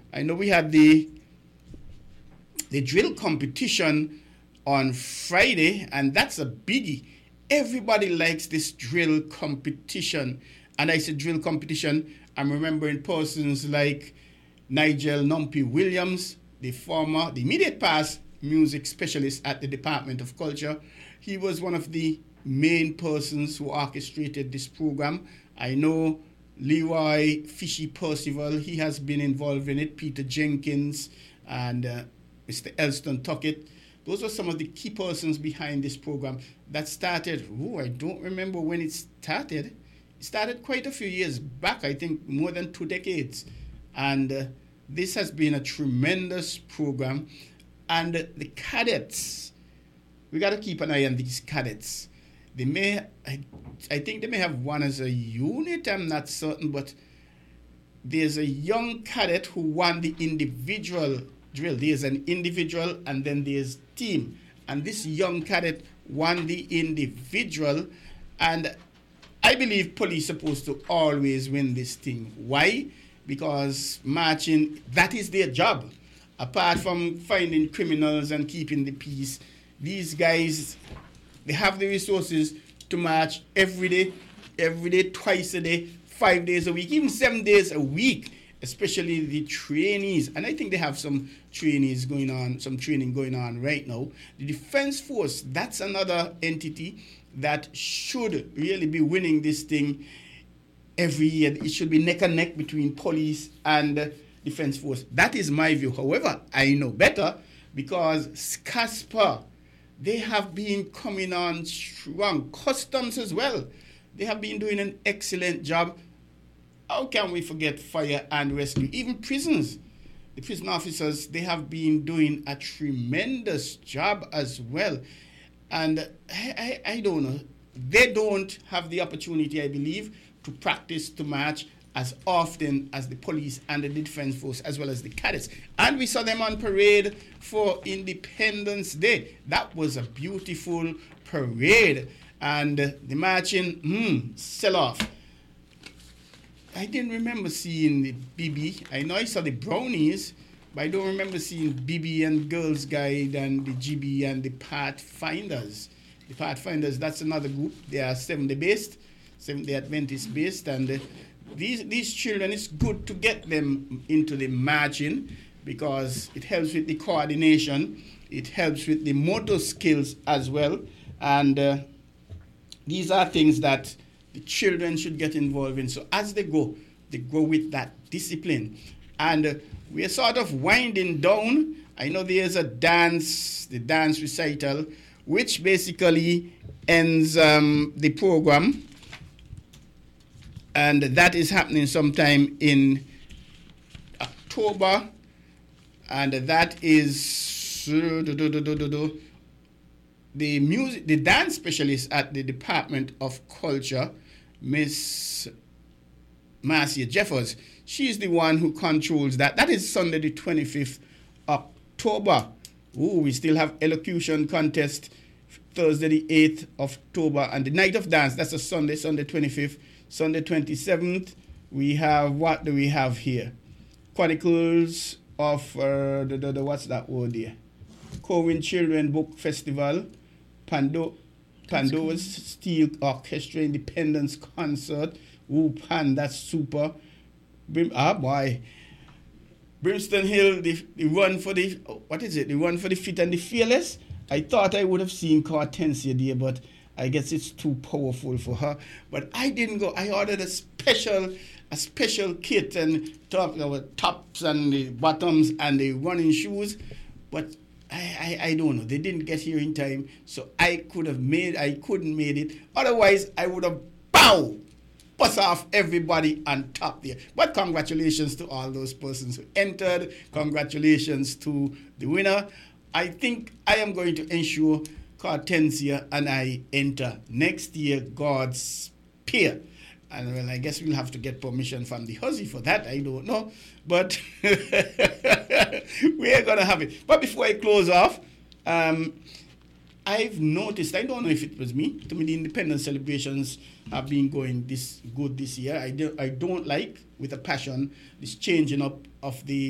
I know we had the drill competition on Friday, and that's a biggie. Everybody likes this drill competition. And I said drill competition, I'm remembering persons like Nigel Numpy Williams, the immediate past music specialist at the Department of Culture. He was one of the main persons who orchestrated this program. I know Leroy Fishy Percival, he has been involved in it, Peter Jenkins, and Mr. Elston Tuckett. Those were some of the key persons behind this program that started, I don't remember when it started. It started quite a few years back, I think more than 2 decades. And this has been a tremendous program. And the cadets, we got to keep an eye on these cadets. They may, I think they may have one as a unit, I'm not certain, but there's a young cadet who won the individual drill. There's an individual and then there's team. And this young cadet won the individual. And I believe police are supposed to always win this thing. Why? Because marching, that is their job. Apart from finding criminals and keeping the peace, these guys, they have the resources to march every day, twice a day, 5 days a week, even 7 days a week, especially the trainees. And I think they have some training going on right now. The Defense Force, that's another entity that should really be winning this thing every year. It should be neck and neck between police and Defense Force. That is my view. However, I know better because SCASPA, they have been coming on strong. Customs as well. They have been doing an excellent job. How can we forget fire and rescue? Even prisons. The prison officers, they have been doing a tremendous job as well. And I don't know. They don't have the opportunity, I believe, to practice, to march as often as the police and the Defense Force, as well as the cadets. And we saw them on parade for Independence Day. That was a beautiful parade. And the marching, sell off. I didn't remember seeing the BB. I know I saw the Brownies, but I don't remember seeing BB and Girls Guide and the GB and the Pathfinders. The Pathfinders, that's another group. They are Seventh-day based, Seventh-day Adventist based, and these children, it's good to get them into the marching because it helps with the coordination, it helps with the motor skills as well, and these are things that the children should get involved in. So as they go with that discipline. And we're sort of winding down. I know there's the dance recital, which basically ends the program. And that is happening sometime in October. And that is the dance specialist at the Department of Culture, Miss Marcia Jeffers. She's the one who controls that. That is Sunday the 25th October. We still have elocution contest Thursday the 8th of October. And the night of dance, that's a Sunday 25th. Sunday 27th, we have, what do we have here? Chronicles of, what's that word here? Corwin Children Book Festival, Pandora's Steel Orchestra Independence Concert. Pan, that's super. Brimstone Hill, the run for the, the run for the fit and the fearless. I thought I would have seen Hortensia there, but I guess it's too powerful for her. But I didn't go. I ordered a special kit and tops and the bottoms and the running shoes. But I don't know. They didn't get here in time, so I couldn't made it. Otherwise, I would have bust off everybody on top there. But congratulations to all those persons who entered. Congratulations to the winner. I think I am going to ensure Hortensia and I enter next year, God's peer. And well, I guess we'll have to get permission from the hussy for that. I don't know. But we are going to have it. But before I close off, I've noticed, I don't know if it was me, to me the independence celebrations have been going this year. I don't like, with a passion, this changing up of the